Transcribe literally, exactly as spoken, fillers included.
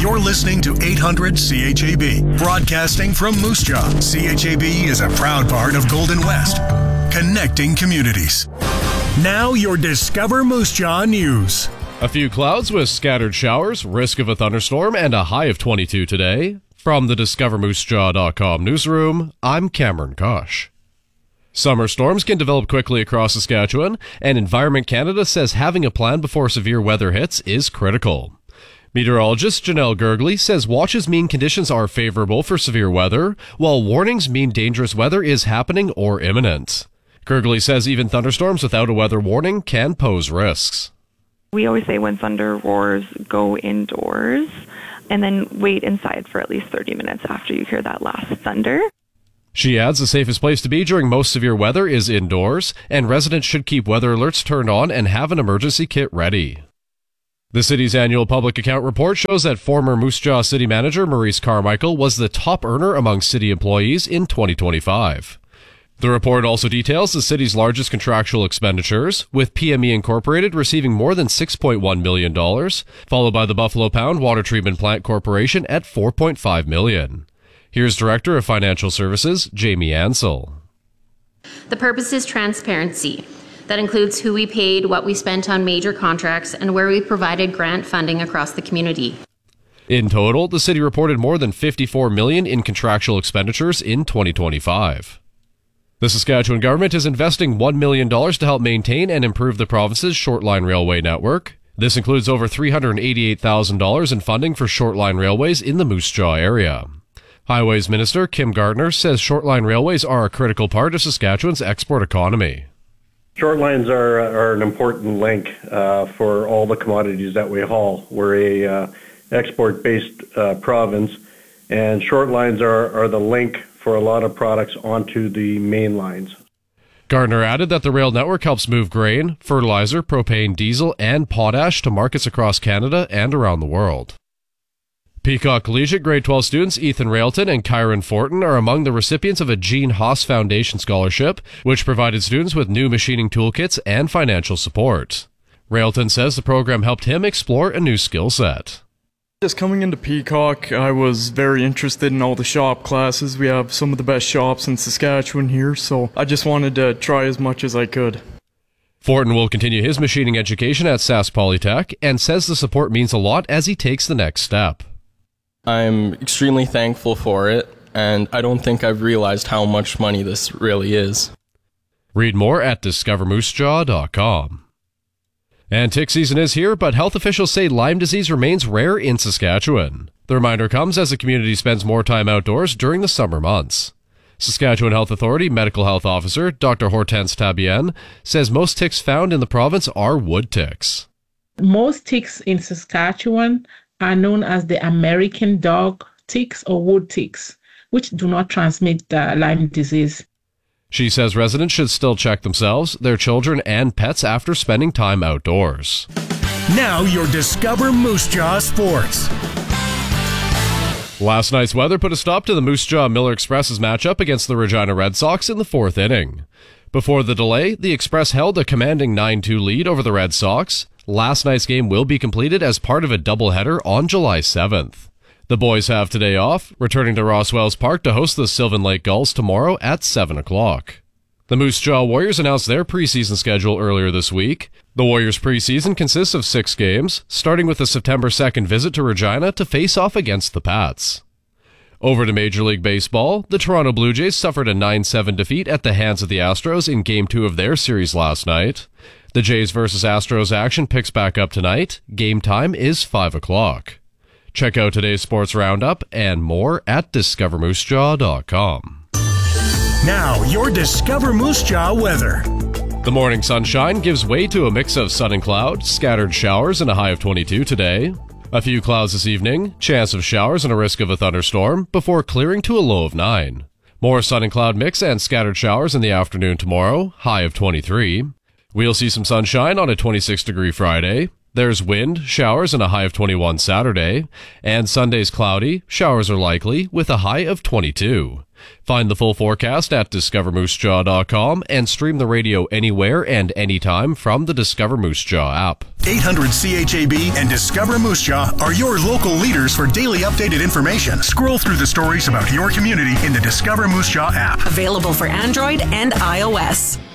You're listening to eight hundred C H A B, broadcasting from Moose Jaw. C H A B is a proud part of Golden West, connecting communities. Now your Discover Moose Jaw news. A few clouds with scattered showers, risk of a thunderstorm, and a high of twenty-two today. From the discover moose jaw dot com newsroom, I'm Cameron Kosh. Summer storms can develop quickly across Saskatchewan, and Environment Canada says having a plan before severe weather hits is critical. Meteorologist Janelle Gergley says watches mean conditions are favorable for severe weather, while warnings mean dangerous weather is happening or imminent. Gergley says even thunderstorms without a weather warning can pose risks. We always say when thunder roars, go indoors, and then wait inside for at least thirty minutes after you hear that last thunder. She adds the safest place to be during most severe weather is indoors, and residents should keep weather alerts turned on and have an emergency kit ready. The city's annual public account report shows that former Moose Jaw City Manager Maurice Carmichael was the top earner among city employees in twenty twenty-five. The report also details the city's largest contractual expenditures, with P M E Incorporated receiving more than six point one million dollars, followed by the Buffalo Pound Water Treatment Plant Corporation at four point five million dollars. Here's Director of Financial Services, Jamie Ansell. The purpose is transparency. That includes who we paid, what we spent on major contracts, and where we provided grant funding across the community. In total, the city reported more than fifty-four million dollars in contractual expenditures in twenty twenty-five. The Saskatchewan government is investing one million dollars to help maintain and improve the province's short-line railway network. This includes over three hundred eighty-eight thousand dollars in funding for short-line railways in the Moose Jaw area. Highways Minister Kim Gardner says short-line railways are a critical part of Saskatchewan's export economy. Short lines are, are an important link uh, for all the commodities that we haul. We're a uh, export-based uh, province, and short lines are, are the link for a lot of products onto the main lines. Gardner added that the rail network helps move grain, fertilizer, propane, diesel, and potash to markets across Canada and around the world. Peacock Collegiate Grade twelve students Ethan Railton and Kyron Fortin are among the recipients of a Gene Haas Foundation Scholarship, which provided students with new machining toolkits and financial support. Railton says the program helped him explore a new skill set. Just coming into Peacock, I was very interested in all the shop classes. We have some of the best shops in Saskatchewan here, so I just wanted to try as much as I could. Fortin will continue his machining education at Sask Polytech and says the support means a lot as he takes the next step. I'm extremely thankful for it, and I don't think I've realized how much money this really is. Read more at discover moose jaw dot com. And tick season is here, but health officials say Lyme disease remains rare in Saskatchewan. The reminder comes as the community spends more time outdoors during the summer months. Saskatchewan Health Authority Medical Health Officer Doctor Hortense Tabienne says most ticks found in the province are wood ticks. Most ticks in Saskatchewan are known as the American dog ticks or wood ticks, which do not transmit uh, Lyme disease. She says residents should still check themselves, their children, and pets after spending time outdoors. Now your Discover Moose Jaw Sports. Last night's weather put a stop to the Moose Jaw Miller Express's matchup against the Regina Red Sox in the fourth inning. Before the delay, the Express held a commanding nine two lead over the Red Sox. Last night's game will be completed as part of a doubleheader on July seventh. The boys have today off, returning to Ross Wells Park to host the Sylvan Lake Gulls tomorrow at seven o'clock. The Moose Jaw Warriors announced their preseason schedule earlier this week. The Warriors' preseason consists of six games, starting with the September second visit to Regina to face off against the Pats. Over to Major League Baseball, the Toronto Blue Jays suffered a nine seven defeat at the hands of the Astros in Game two of their series last night. The Jays versus Astros action picks back up tonight. Game time is five o'clock. Check out today's sports roundup and more at discover moose jaw dot com. Now, your Discover Moose Jaw weather. The morning sunshine gives way to a mix of sun and cloud, scattered showers, and a high of twenty-two today. A few clouds this evening, chance of showers and a risk of a thunderstorm, before clearing to a low of nine. More sun and cloud mix and scattered showers in the afternoon tomorrow, high of twenty-three. We'll see some sunshine on a twenty-six degree Friday. There's wind, showers, and a high of twenty-one Saturday. And Sunday's cloudy, showers are likely, with a high of twenty-two. Find the full forecast at discover moose jaw dot com and stream the radio anywhere and anytime from the Discover Moose Jaw app. eight hundred C H A B and Discover Moose Jaw are your local leaders for daily updated information. Scroll through the stories about your community in the Discover Moose Jaw app. Available for Android and iOS.